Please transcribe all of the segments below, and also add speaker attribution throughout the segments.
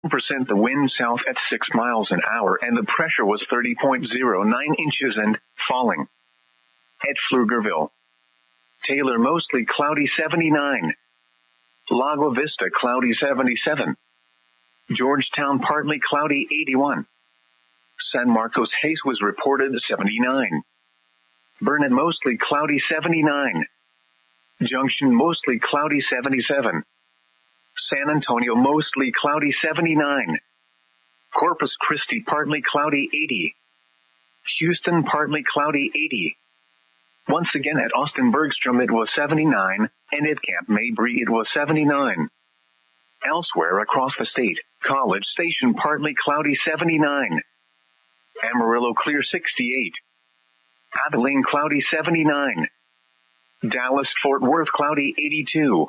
Speaker 1: 87% the wind south at 6 miles an hour and the pressure was 30.09 inches and falling. At Pflugerville. Taylor mostly cloudy 79. Lago Vista cloudy 77. Georgetown partly cloudy 81. San Marcos haze was reported 79. Burnet mostly cloudy 79. Junction mostly cloudy 77. San Antonio mostly cloudy 79. Corpus Christi partly cloudy 80. Houston partly cloudy 80. Once again at Austin Bergstrom it was 79, and at Camp Mabry it was 79. Elsewhere across the state, College Station partly cloudy 79. Amarillo clear 68. Abilene cloudy 79. Dallas Fort Worth cloudy 82.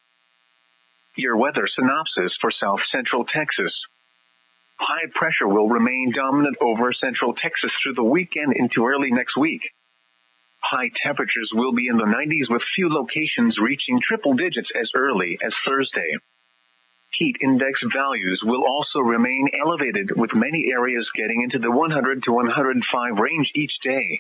Speaker 1: Your weather synopsis for South Central Texas. High pressure will remain dominant over Central Texas through the weekend into early next week. High temperatures will be in the 90s with few locations reaching triple digits as early as Thursday. Heat index values will also remain elevated with many areas getting into the 100 to 105 range each day.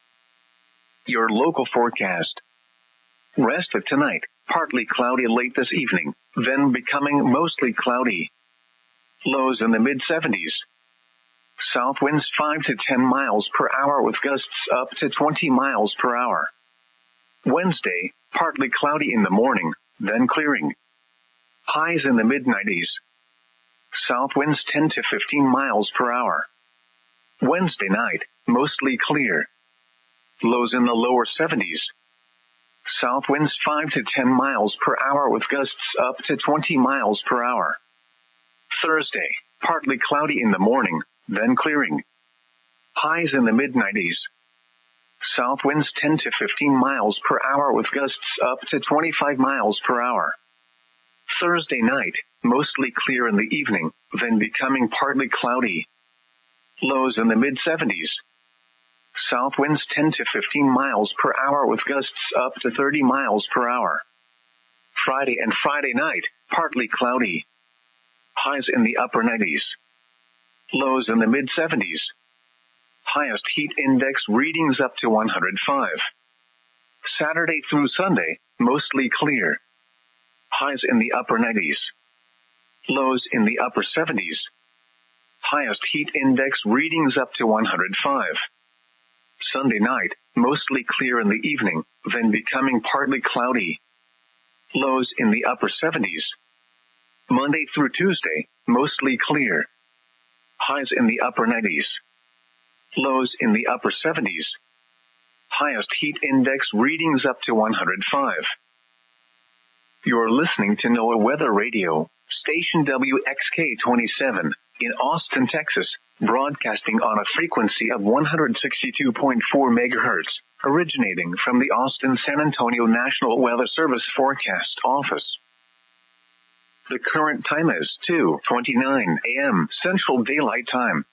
Speaker 1: Your local forecast. Rest of tonight, partly cloudy late this evening, then becoming mostly cloudy. Lows in the mid-70s. South winds 5 to 10 miles per hour with gusts up to 20 miles per hour. Wednesday, partly cloudy in the morning, then clearing. Highs in the mid-90s. South winds 10 to 15 miles per hour. Wednesday night, mostly clear. Lows in the lower 70s. South winds 5 to 10 miles per hour with gusts up to 20 miles per hour. Thursday, partly cloudy in the morning, then clearing. Highs in the mid-90s. South winds 10 to 15 miles per hour with gusts up to 25 miles per hour. Thursday night, mostly clear in the evening, then becoming partly cloudy. Lows in the mid-70s. South winds 10 to 15 miles per hour with gusts up to 30 miles per hour. Friday and Friday night, partly cloudy. Highs in the upper 90s. Lows in the mid-70s. Highest heat index readings up to 105. Saturday through Sunday, mostly clear. Highs in the upper 90s. Lows in the upper 70s. Highest heat index readings up to 105. Sunday night, mostly clear in the evening, then becoming partly cloudy. Lows in the upper 70s. Monday through Tuesday, mostly clear. Highs in the upper 90s. Lows in the upper 70s. Highest heat index readings up to 105. You're listening to NOAA Weather Radio, station WXK-27, in Austin, Texas, broadcasting on a frequency of 162.4 megahertz, originating from the Austin-San Antonio National Weather Service Forecast Office. The current time is 2:29 a.m. Central Daylight Time.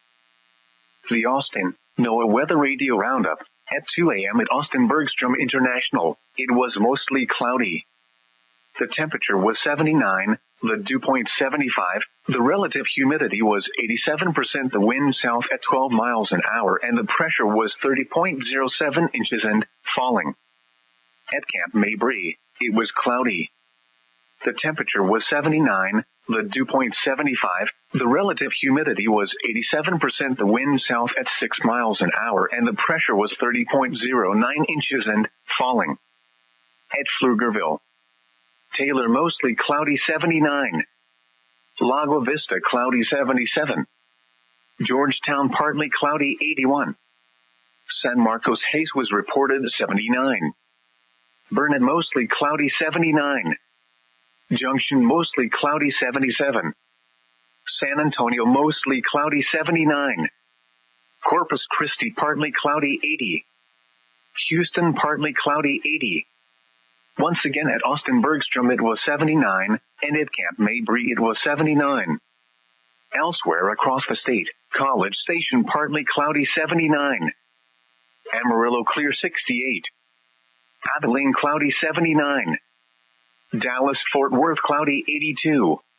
Speaker 1: The Austin NOAA Weather Radio Roundup. At 2 a.m. at Austin Bergstrom International, it was mostly cloudy. The temperature was 79, the dew point 75, the relative humidity was 87%, the wind south at 12 miles an hour, and the pressure was 30.07 inches and falling. At Camp Mabry, it was cloudy. The temperature was 79, the dew point 75, the relative humidity was 87%, the wind south at 6 miles an hour, and the pressure was 30.09 inches and falling. At Pflugerville. Taylor mostly cloudy 79. Lago Vista cloudy 77. Georgetown partly cloudy 81. San Marcos haze was reported 79. Burnet mostly cloudy 79. Junction mostly cloudy 77. San Antonio mostly cloudy 79. Corpus Christi partly cloudy 80. Houston partly cloudy 80. Once again at Austin Bergstrom it was 79, and at Camp Mabry it was 79. Elsewhere across the state, College Station partly cloudy 79. Amarillo clear 68. Abilene cloudy 79. Dallas Fort Worth cloudy 82.